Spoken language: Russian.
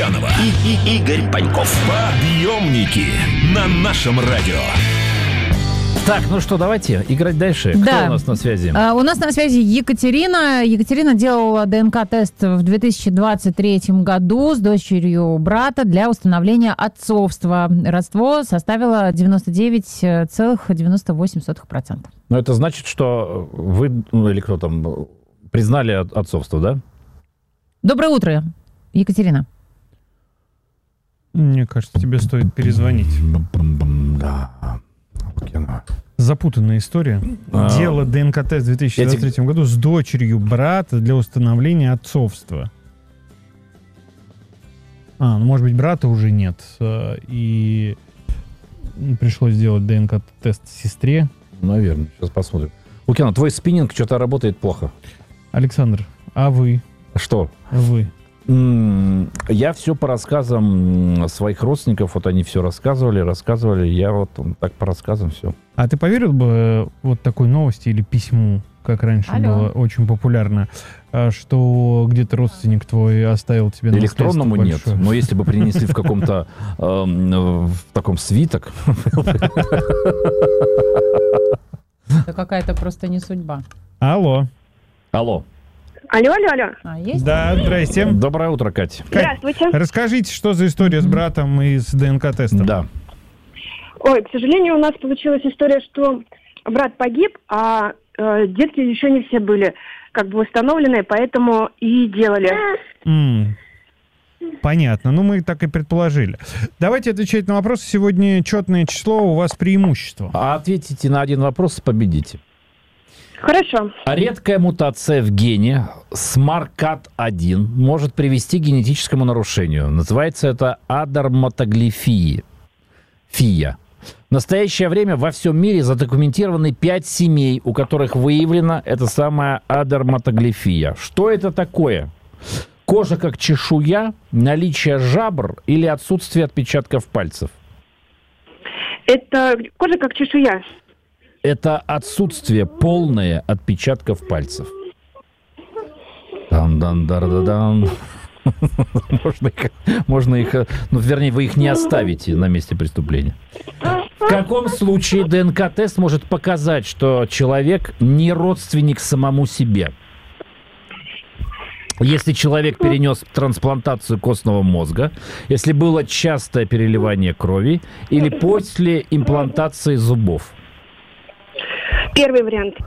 Лукьянова и Игорь Паньков. Подъемники на нашем радио. Так, ну что, давайте играть дальше. Да. Кто у нас на связи? У нас на связи Екатерина. Екатерина делала ДНК-тест в 2023 году с дочерью брата для установления отцовства. Родство составило 99,98%. Ну, это значит, что вы, ну, или кто там, признали отцовство, да? Доброе утро, Екатерина. Мне кажется, тебе стоит перезвонить. Да. Запутанная история. Дело ДНК-тест в 2023 году с дочерью брата для установления отцовства. Ну, может быть, брата уже нет. И пришлось сделать ДНК-тест сестре. Наверное, сейчас посмотрим. Лукьяна, твой спиннинг что-то работает плохо. Александр, а вы? Что? Вы? Я все по рассказам своих родственников, вот они все рассказывали, я вот так по рассказам все. А ты поверил бы вот такой новости или письму, как раньше было очень популярно, что где-то родственник твой оставил тебе наследство электронному нет, большое? но если бы принесли в каком-то в таком свиток. Это какая-то просто не судьба. Алло. Алло. Алло. Есть? Да, здрасте. Доброе утро, Катя. Здравствуйте. Расскажите, что за история с братом и с ДНК-тестом? Да. Ой, к сожалению, у нас получилась история, что брат погиб, а детки еще не все были как бы установлены, поэтому и делали. Понятно. Ну, мы так и предположили. Давайте отвечать на вопросы. Сегодня четное число, у вас преимущество. А ответите на один вопрос, победите. Хорошо. Редкая мутация в гене SMARCAT1 может привести к генетическому нарушению. Называется это адерматоглифия. В настоящее время во всем мире задокументированы 5 семей, у которых выявлена эта самая адерматоглифия. Что это такое? Кожа как чешуя, наличие жабр или отсутствие отпечатков пальцев? Это кожа как чешуя. Это отсутствие полное отпечатков пальцев. Дан-дан-дар-да-дан. Можно их, ну, вернее, вы их не оставите на месте преступления. В каком случае ДНК-тест может показать, что человек не родственник самому себе? Если человек перенес трансплантацию костного мозга, если было частое переливание крови или после имплантации зубов. Первый вариант.